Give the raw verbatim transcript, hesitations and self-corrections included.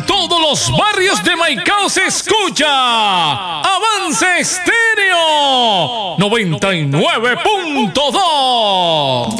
En todos los barrios de Maicao se escucha Avance Estéreo noventa y nueve punto dos.